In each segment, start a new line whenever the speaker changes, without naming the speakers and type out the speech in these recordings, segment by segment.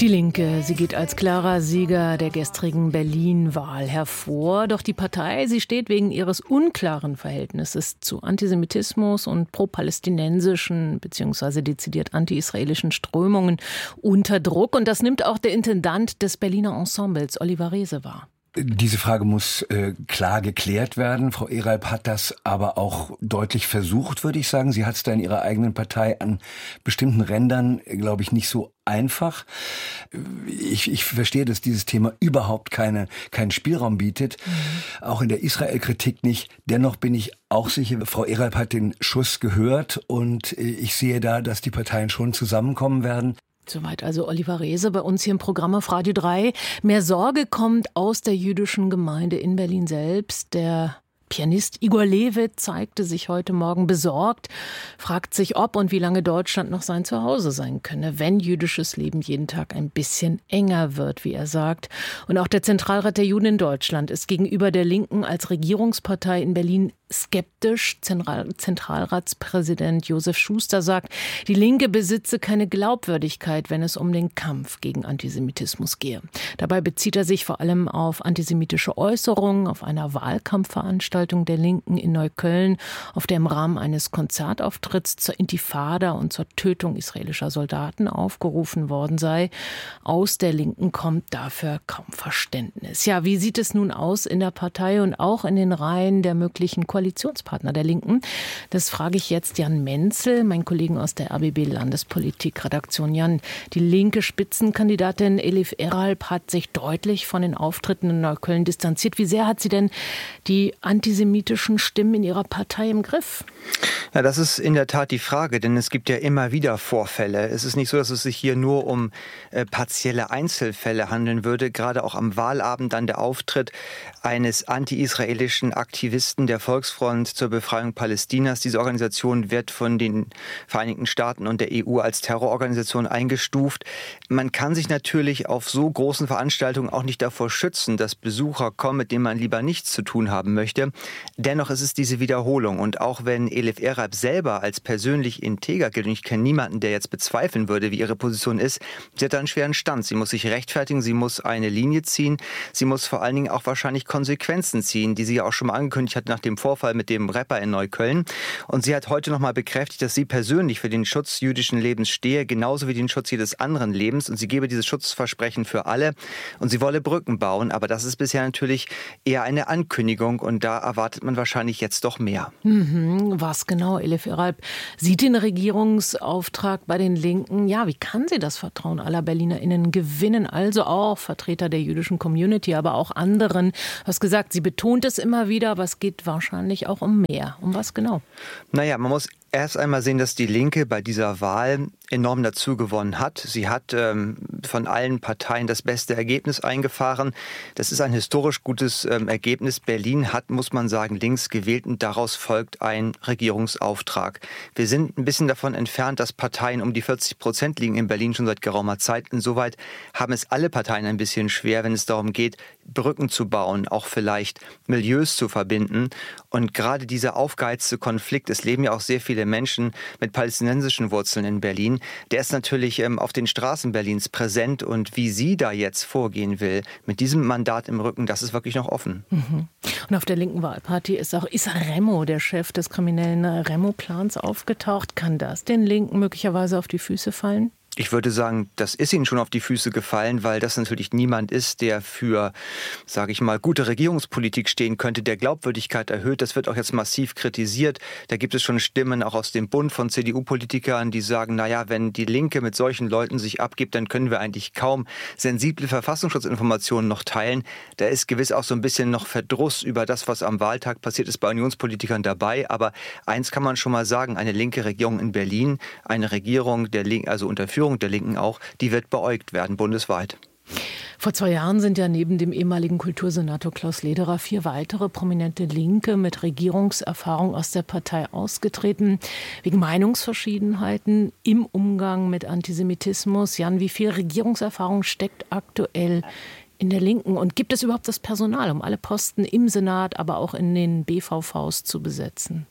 Die Linke, sie geht als klarer Sieger der gestrigen Berlin-Wahl hervor. Doch die Partei, sie steht wegen ihres unklaren Verhältnisses zu Antisemitismus und pro-palästinensischen bzw. dezidiert anti-israelischen Strömungen unter Druck. Und das nimmt auch der Intendant des Berliner Ensembles, Oliver Reese, wahr.
Diese Frage muss klar geklärt werden. Frau Eralp hat das aber auch deutlich versucht, würde ich sagen. Sie hat es da in ihrer eigenen Partei an bestimmten Rändern, glaube ich, nicht so einfach. Ich verstehe, dass dieses Thema überhaupt keinen Spielraum bietet. Auch in der Israel-Kritik nicht. Dennoch bin ich auch sicher, Frau Eralp hat den Schuss gehört und ich sehe da, dass die Parteien schon zusammenkommen werden.
Soweit also Oliver Reese bei uns hier im Programm auf Radio 3. Mehr Sorge kommt aus der jüdischen Gemeinde in Berlin selbst. Der Pianist Igor Levit zeigte sich heute Morgen besorgt, fragt sich, ob und wie lange Deutschland noch sein Zuhause sein könne, wenn jüdisches Leben jeden Tag ein bisschen enger wird, wie er sagt. Und auch der Zentralrat der Juden in Deutschland ist gegenüber der Linken als Regierungspartei in Berlin skeptisch. Zentralratspräsident Josef Schuster sagt, die Linke besitze keine Glaubwürdigkeit, wenn es um den Kampf gegen Antisemitismus gehe. Dabei bezieht er sich vor allem auf antisemitische Äußerungen auf einer Wahlkampfveranstaltung der Linken in Neukölln, auf der im Rahmen eines Konzertauftritts zur Intifada und zur Tötung israelischer Soldaten aufgerufen worden sei. Aus der Linken kommt dafür kaum Verständnis. Ja, wie sieht es nun aus in der Partei und auch in den Reihen der möglichen Koalitionspartner der Linken? Das frage ich jetzt Jan Menzel, meinen Kollegen aus der RBB Landespolitik-Redaktion. Jan, die linke Spitzenkandidatin Elif Eralp hat sich deutlich von den Auftritten in Neukölln distanziert. Wie sehr hat sie denn die antisemitischen Stimmen in ihrer Partei im Griff?
Ja, das ist in der Tat die Frage, denn es gibt ja immer wieder Vorfälle. Es ist nicht so, dass es sich hier nur um partielle Einzelfälle handeln würde. Gerade auch am Wahlabend dann der Auftritt eines anti-israelischen Aktivisten der Volksfront zur Befreiung Palästinas. Diese Organisation wird von den Vereinigten Staaten und der EU als Terrororganisation eingestuft. Man kann sich natürlich auf so großen Veranstaltungen auch nicht davor schützen, dass Besucher kommen, mit denen man lieber nichts zu tun haben möchte. Dennoch ist es diese Wiederholung. Und auch wenn Elif Eralp selber als persönlich integer gilt, und ich kenne niemanden, der jetzt bezweifeln würde, wie ihre Position ist, sie hat einen schweren Stand. Sie muss sich rechtfertigen, sie muss eine Linie ziehen, sie muss vor allen Dingen auch wahrscheinlich Konsequenzen ziehen, die sie ja auch schon mal angekündigt hat nach dem Vorfall mit dem Rapper in Neukölln. Und sie hat heute noch mal bekräftigt, dass sie persönlich für den Schutz jüdischen Lebens stehe, genauso wie den Schutz jedes anderen Lebens. Und sie gebe dieses Schutzversprechen für alle. Und sie wolle Brücken bauen. Aber das ist bisher natürlich eher eine Ankündigung. Und da erwartet man wahrscheinlich jetzt doch mehr.
Was genau, Elif Eralp sieht den Regierungsauftrag bei den Linken? Ja, wie kann sie das Vertrauen aller BerlinerInnen gewinnen? Also auch Vertreter der jüdischen Community, aber auch anderen. Du hast gesagt, sie betont es immer wieder, aber es geht wahrscheinlich auch um mehr. Um was genau?
Naja, man muss erst einmal sehen, dass die Linke bei dieser Wahl enorm dazu gewonnen hat. Sie hat von allen Parteien das beste Ergebnis eingefahren. Das ist ein historisch gutes Ergebnis. Berlin hat, muss man sagen, links gewählt und daraus folgt ein Regierungsauftrag. Wir sind ein bisschen davon entfernt, dass Parteien um die 40% liegen in Berlin schon seit geraumer Zeit. Insoweit haben es alle Parteien ein bisschen schwer, wenn es darum geht, Brücken zu bauen, auch vielleicht Milieus zu verbinden. Und gerade dieser aufgeheizte Konflikt, es leben ja auch sehr viele Menschen mit palästinensischen Wurzeln in Berlin, der ist natürlich auf den Straßen Berlins präsent. Und wie sie da jetzt vorgehen will, mit diesem Mandat im Rücken, das ist wirklich noch offen.
Und auf der linken Wahlparty ist auch Issa Remo, der Chef des kriminellen Remo-Plans, aufgetaucht. Kann das den Linken möglicherweise auf die Füße fallen?
Ich würde sagen, das ist ihnen schon auf die Füße gefallen, weil das natürlich niemand ist, der für, sage ich mal, gute Regierungspolitik stehen könnte, der Glaubwürdigkeit erhöht. Das wird auch jetzt massiv kritisiert. Da gibt es schon Stimmen auch aus dem Bund von CDU-Politikern, die sagen, naja, wenn die Linke mit solchen Leuten sich abgibt, dann können wir eigentlich kaum sensible Verfassungsschutzinformationen noch teilen. Da ist gewiss auch so ein bisschen noch Verdruss über das, was am Wahltag passiert ist bei Unionspolitikern dabei. Aber eins kann man schon mal sagen, eine linke Regierung in Berlin, eine Regierung der Linken, also unter Führung der Linken auch, die wird beäugt werden, bundesweit.
Vor 2 Jahren sind ja neben dem ehemaligen Kultursenator Klaus Lederer 4 weitere prominente Linke mit Regierungserfahrung aus der Partei ausgetreten, wegen Meinungsverschiedenheiten im Umgang mit Antisemitismus. Jan, wie viel Regierungserfahrung steckt aktuell in der Linken? Und gibt es überhaupt das Personal, um alle Posten im Senat, aber auch in den BVVs zu besetzen?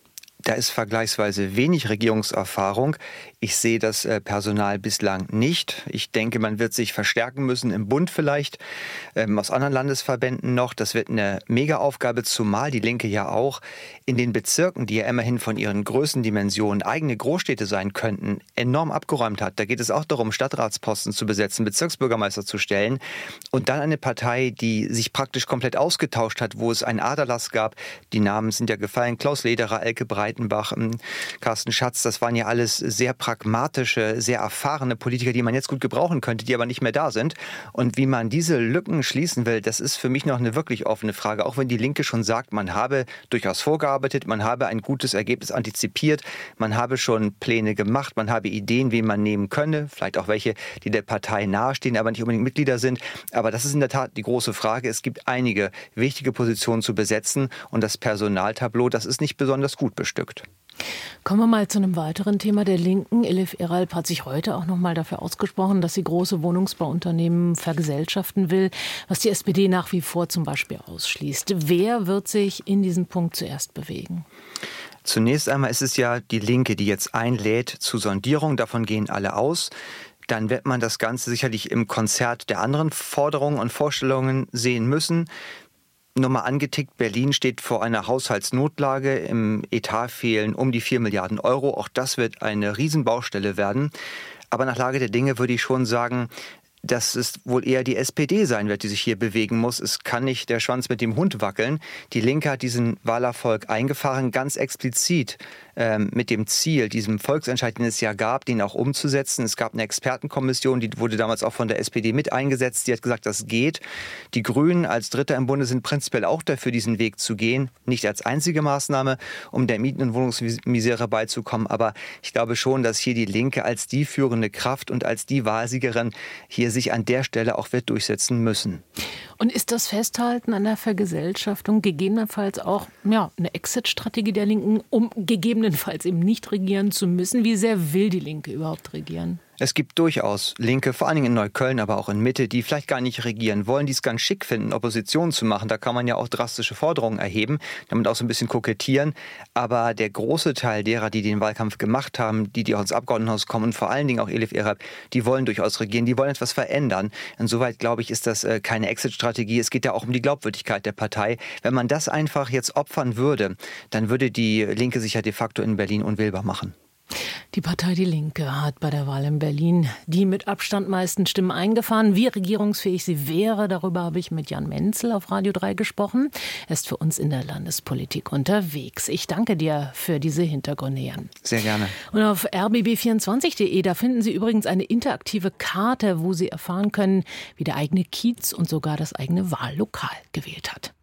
Da ist vergleichsweise wenig Regierungserfahrung. Ich sehe das Personal bislang nicht. Ich denke, man wird sich verstärken müssen im Bund vielleicht, aus anderen Landesverbänden noch. Das wird eine Mega-Aufgabe, zumal die Linke ja auch in den Bezirken, die ja immerhin von ihren Größendimensionen eigene Großstädte sein könnten, enorm abgeräumt hat. Da geht es auch darum, Stadtratsposten zu besetzen, Bezirksbürgermeister zu stellen. Und dann eine Partei, die sich praktisch komplett ausgetauscht hat, wo es einen Aderlass gab. Die Namen sind ja gefallen. Klaus Lederer, Elke Breitenbach, Carsten Schatz, das waren ja alles sehr pragmatische, sehr erfahrene Politiker, die man jetzt gut gebrauchen könnte, die aber nicht mehr da sind. Und wie man diese Lücken schließen will, das ist für mich noch eine wirklich offene Frage. Auch wenn die Linke schon sagt, man habe durchaus vorgearbeitet, man habe ein gutes Ergebnis antizipiert, man habe schon Pläne gemacht, man habe Ideen, wen man nehmen könne, vielleicht auch welche, die der Partei nahestehen, aber nicht unbedingt Mitglieder sind. Aber das ist in der Tat die große Frage. Es gibt einige wichtige Positionen zu besetzen und das Personaltableau, das ist nicht besonders gut bestückt.
Kommen wir mal zu einem weiteren Thema der Linken. Elif Eralp hat sich heute auch noch mal dafür ausgesprochen, dass sie große Wohnungsbauunternehmen vergesellschaften will, was die SPD nach wie vor zum Beispiel ausschließt. Wer wird sich in diesem Punkt zuerst bewegen?
Zunächst einmal ist es ja die Linke, die jetzt einlädt zur Sondierung. Davon gehen alle aus. Dann wird man das Ganze sicherlich im Konzert der anderen Forderungen und Vorstellungen sehen müssen. Nochmal angetickt, Berlin steht vor einer Haushaltsnotlage. Im Etat fehlen um die 4 Milliarden Euro. Auch das wird eine Riesenbaustelle werden. Aber nach Lage der Dinge würde ich schon sagen, dass es wohl eher die SPD sein wird, die sich hier bewegen muss. Es kann nicht der Schwanz mit dem Hund wackeln. Die Linke hat diesen Wahlerfolg eingefahren, ganz explizit mit dem Ziel, diesem Volksentscheid, den es ja gab, den auch umzusetzen. Es gab eine Expertenkommission, die wurde damals auch von der SPD mit eingesetzt. Die hat gesagt, das geht. Die Grünen als Dritter im Bunde sind prinzipiell auch dafür, diesen Weg zu gehen. Nicht als einzige Maßnahme, um der Mieten- und Wohnungsmisere beizukommen. Aber ich glaube schon, dass hier die Linke als die führende Kraft und als die Wahlsiegerin hier sich an der Stelle auch wird durchsetzen müssen.
Und ist das Festhalten an der Vergesellschaftung gegebenenfalls auch eine Exit-Strategie der Linken, um gegebenenfalls eben nicht regieren zu müssen? Wie sehr will die Linke überhaupt regieren?
Es gibt durchaus Linke, vor allen Dingen in Neukölln, aber auch in Mitte, die vielleicht gar nicht regieren wollen, die es ganz schick finden, Opposition zu machen. Da kann man ja auch drastische Forderungen erheben, damit auch so ein bisschen kokettieren. Aber der große Teil derer, die den Wahlkampf gemacht haben, die auch ins Abgeordnetenhaus kommen und vor allen Dingen auch Elif Eralp, die wollen durchaus regieren, die wollen etwas verändern. Insoweit, glaube ich, ist das keine Exit-Strategie. Es geht ja auch um die Glaubwürdigkeit der Partei. Wenn man das einfach jetzt opfern würde, dann würde die Linke sich ja de facto in Berlin unwählbar machen.
Die Partei Die Linke hat bei der Wahl in Berlin die mit Abstand meisten Stimmen eingefahren. Wie regierungsfähig sie wäre, darüber habe ich mit Jan Menzel auf Radio 3 gesprochen. Er ist für uns in der Landespolitik unterwegs. Ich danke dir für diese Hintergründe, Jan.
Sehr gerne.
Und auf rbb24.de, da finden Sie übrigens eine interaktive Karte, wo Sie erfahren können, wie der eigene Kiez und sogar das eigene Wahllokal gewählt hat.